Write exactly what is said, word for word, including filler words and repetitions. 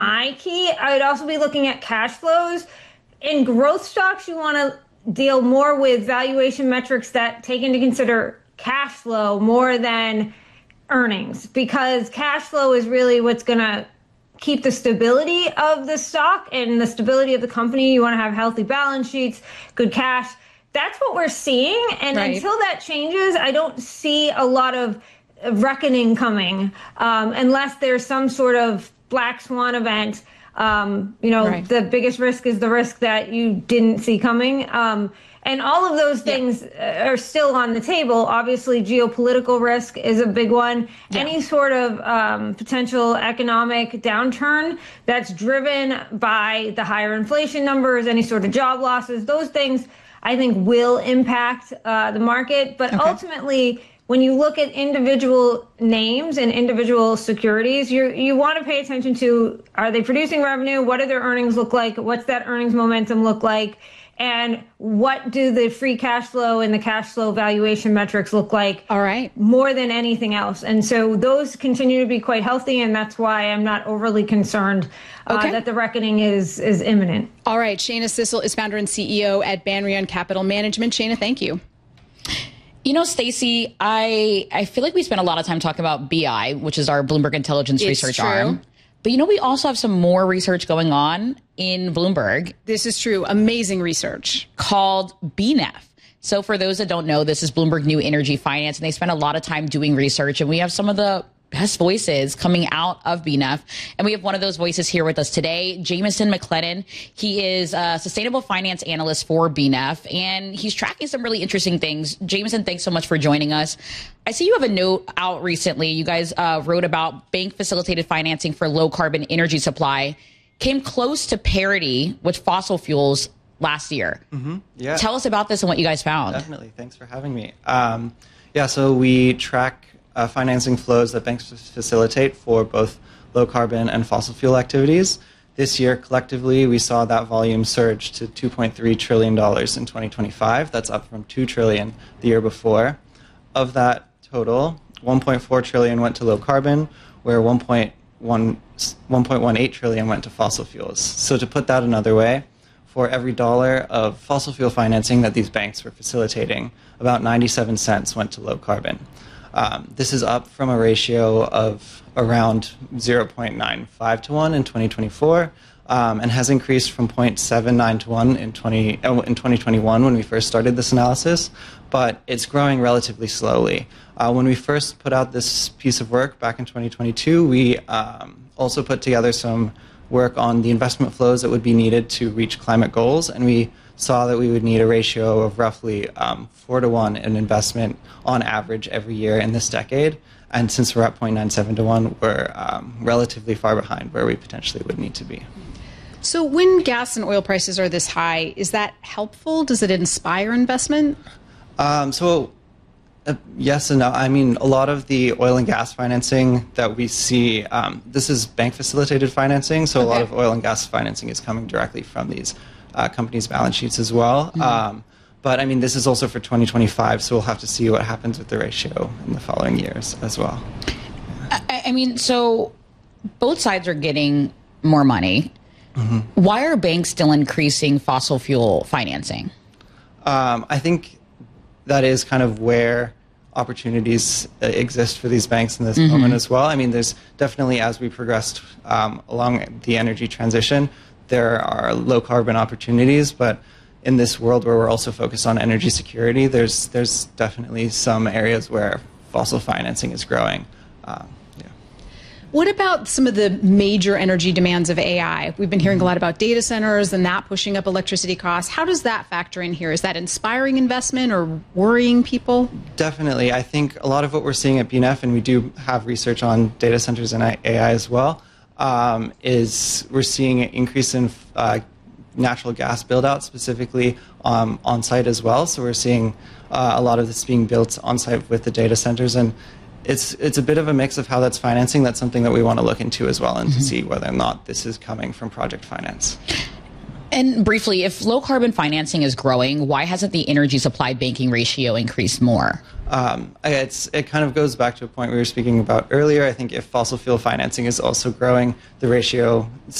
my key. I would also be looking at cash flows. In growth stocks, you want to deal more with valuation metrics that take into consider cash flow more than earnings, because cash flow is really what's going to keep the stability of the stock and the stability of the company. You want to have healthy balance sheets, good cash. That's what we're seeing. And right. until that changes, I don't see a lot of reckoning coming um, unless there's some sort of black swan event. Um, you know, right. the biggest risk is the risk that you didn't see coming. Um, and all of those things yeah. are still on the table. Obviously, geopolitical risk is a big one. Yeah. Any sort of um, potential economic downturn that's driven by the higher inflation numbers, any sort of job losses, those things I think will impact uh, the market. But okay. ultimately, when you look at individual names and individual securities, you you want to pay attention to, are they producing revenue? What do their earnings look like? What's that earnings momentum look like? And what do the free cash flow and the cash flow valuation metrics look like? All right. More than anything else. And so those continue to be quite healthy. And that's why I'm not overly concerned uh, okay. that the reckoning is, is imminent. All right. Shana Sissel is founder and C E O at Banrion Capital Management. Shana, thank you. You know, Stacey, I, I feel like we spent a lot of time talking about B I, which is our Bloomberg Intelligence it's research true. arm. But, you know, we also have some more research going on in Bloomberg. This is true. Amazing research. Called B N E F. So for those that don't know, this is Bloomberg New Energy Finance, and they spend a lot of time doing research. And we have some of the best voices coming out of B N E F. And we have one of those voices here with us today, Jameson McClellan. He is a sustainable finance analyst for B N E F, and he's tracking some really interesting things. Jameson, thanks so much for joining us. I see you have a note out recently. You guys uh, wrote about bank facilitated financing for low carbon energy supply. Came close to parity with fossil fuels last year. Mm-hmm. Yeah. Tell us about this and what you guys found. Definitely. Thanks for having me. Um, yeah, so we track uh, financing flows that banks facilitate for both low carbon and fossil fuel activities. This year, collectively, we saw that volume surge to two point three trillion dollars in twenty twenty-five. That's up from two trillion dollars the year before. Of that total, one point four trillion dollars went to low carbon, where one point one eight trillion dollars went to fossil fuels. So to put that another way, for every dollar of fossil fuel financing that these banks were facilitating, about ninety-seven cents went to low carbon. Um, this is up from a ratio of around zero point nine five to one in twenty twenty-four, um, and has increased from zero point seven nine to one in, twenty, uh, in twenty twenty-one when we first started this analysis, but it's growing relatively slowly. Uh, when we first put out this piece of work back in twenty twenty-two, we um, also put together some work on the investment flows that would be needed to reach climate goals, and we saw that we would need a ratio of roughly um, four to one in investment on average every year in this decade. And since we're at zero point nine seven to one, we're um, relatively far behind where we potentially would need to be. So when gas and oil prices are this high, is that helpful? Does it inspire investment? Um, so uh, yes and no. I mean, a lot of the oil and gas financing that we see, um, this is bank facilitated financing. So okay. a lot of oil and gas financing is coming directly from these uh, companies' balance sheets as well. Mm-hmm. Um, but I mean, this is also for twenty twenty-five. So we'll have to see what happens with the ratio in the following years as well. I, I mean, so both sides are getting more money. Mm-hmm. Why are banks still increasing fossil fuel financing? Um, I think that is kind of where opportunities uh, exist for these banks in this mm-hmm. moment as well. I mean, there's definitely, as we progressed um, along the energy transition, there are low carbon opportunities, but in this world where we're also focused on energy security, there's there's definitely some areas where fossil financing is growing. Um, yeah. What about some of the major energy demands of A I? We've been hearing a lot about data centers and that pushing up electricity costs. How does that factor in here? Is that inspiring investment or worrying people? Definitely. I think a lot of what we're seeing at B N E F, and we do have research on data centers and A I as well, um, is we're seeing an increase in uh, natural gas build-out, specifically um, on-site as well. So we're seeing uh, a lot of this being built on-site with the data centers, and it's it's a bit of a mix of how that's financing. That's something that we want to look into as well, and mm-hmm. to see whether or not this is coming from project finance. And briefly, if low carbon financing is growing, why hasn't the energy supply banking ratio increased more? Um, it's, it kind of goes back to a point we were speaking about earlier. I think if fossil fuel financing is also growing, the ratio